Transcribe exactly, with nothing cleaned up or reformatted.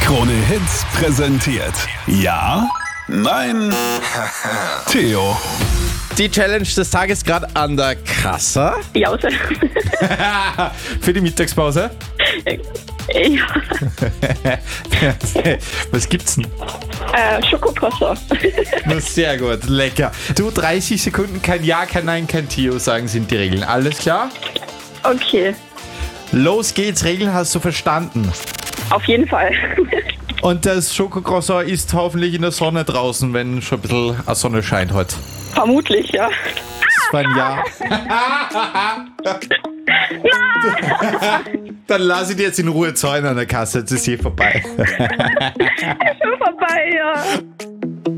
Krone Hits präsentiert. Ja? Nein? Theo. Die Challenge des Tages gerade an der Kasse. Jause. Für die Mittagspause. Ja. Was gibt's denn? Äh, Schokocroissant. Na, sehr gut, lecker. Du, dreißig Sekunden, kein Ja, kein Nein, kein Theo sagen sind die Regeln. Alles klar? Okay, Los geht's, Regeln hast du verstanden. auf jeden Fall. Und das Schokocroissant ist hoffentlich in der Sonne draußen, wenn schon ein bisschen die Sonne scheint heute. Vermutlich, ja. Das war ein Ja. Dann lass ich dir jetzt in Ruhe zahlen an der Kasse, jetzt ist eh vorbei. Schon vorbei, ja.